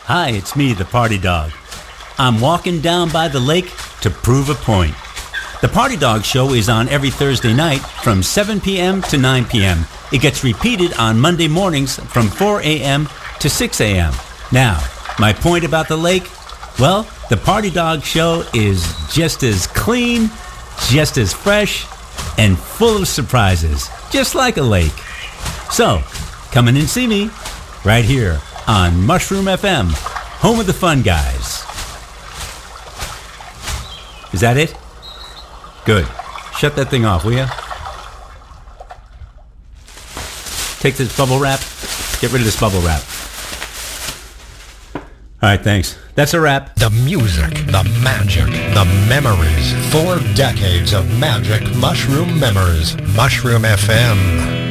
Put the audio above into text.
Hi, it's me, the Party Dog. I'm walking down by the lake to prove a point. The Party Dog Show is on every Thursday night from 7 p.m. to 9 p.m. It gets repeated on Monday mornings from 4 a.m. to 6 a.m. Now, my point about the lake? Well, the Party Dog Show is just as clean, just as fresh, and full of surprises, just like a lake. So, come in and see me right here on Mushroom FM, home of the fun guys. Is that it? Good. Shut that thing off, will ya? Take this bubble wrap. Get rid of this bubble wrap. All right, thanks. That's a wrap. The music, the magic, the memories. 4 decades of magic mushroom memories. Mushroom FM.